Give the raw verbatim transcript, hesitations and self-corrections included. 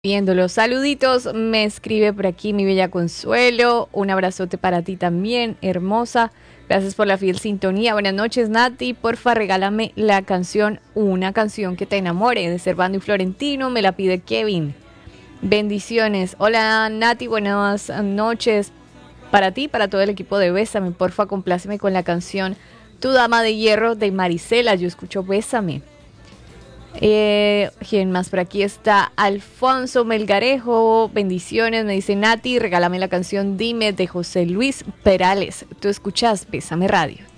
Viéndolos, saluditos, me escribe por aquí mi bella Consuelo, un abrazote para ti también, hermosa, gracias por la fiel sintonía, buenas noches Nati, porfa regálame la canción, una canción que te enamore, de Servando y Florentino, me la pide Kevin, bendiciones, hola Nati, buenas noches, para ti, para todo el equipo de Bésame, porfa compláceme con la canción Tu Dama de Hierro de Marisela, yo escucho Bésame. Eh, ¿Quién más por aquí está? Alfonso Melgarejo, bendiciones, me dice Nati, regálame la canción Dime de José Luis Perales. Tú escuchas Bésame Radio.